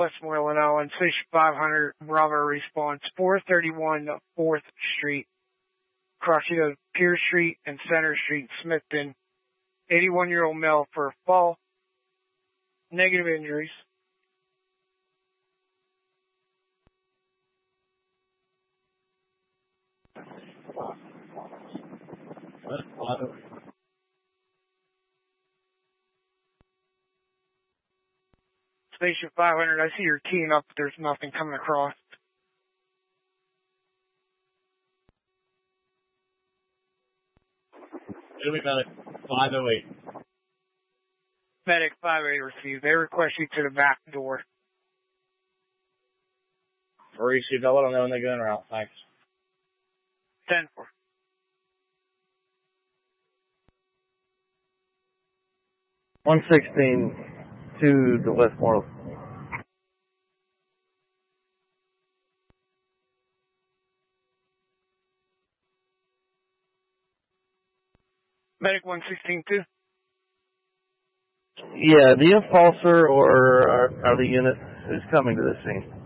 Westmoreland Island, Station 500, Bravo response, 431 4th Street, crossing of Pierce Street and Center Street, Smithton. 81-year-old male for a fall. Negative injuries. Station 500, I see you're keying up, but there's nothing coming across. It'll be medic 508. Medic 508 received. They request you to the back door. Received. I'll let them know when they go in route. Thanks. 10-4. $116 to the Westmoreland. Medic 116-2. Yeah, the enforcer or the unit who's coming to the scene.